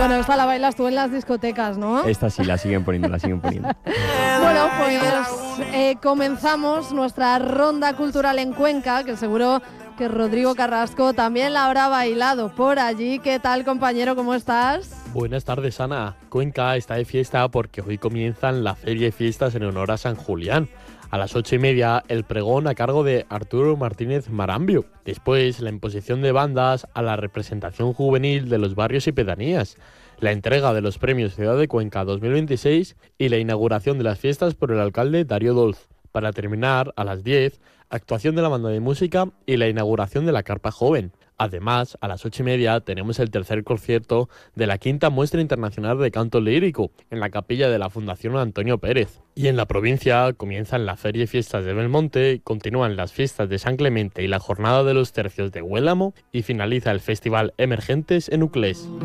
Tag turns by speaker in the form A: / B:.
A: Bueno, esta la bailas tú en las discotecas, ¿no?
B: Esta sí, la siguen poniendo.
A: Bueno, pues comenzamos nuestra ronda cultural en Cuenca, que seguro que Rodrigo Carrasco también la habrá bailado por allí. ¿Qué tal, compañero? ¿Cómo estás?
C: Buenas tardes, Ana. Cuenca está de fiesta porque hoy comienzan la feria y fiestas en honor a San Julián. A las 8:30, el pregón a cargo de Arturo Martínez Marambio. Después, la imposición de bandas a la representación juvenil de los barrios y pedanías. La entrega de los premios Ciudad de Cuenca 2026 y la inauguración de las fiestas por el alcalde Darío Dolz. Para terminar, a las 10, actuación de la banda de música y la inauguración de la carpa joven. Además, a las 8:30 tenemos el tercer concierto de la quinta muestra internacional de canto lírico en la capilla de la Fundación Antonio Pérez. Y en la provincia comienzan la feria y fiestas de Belmonte, continúan las fiestas de San Clemente y la jornada de los tercios de Huélamo y finaliza el festival Emergentes en Uclés.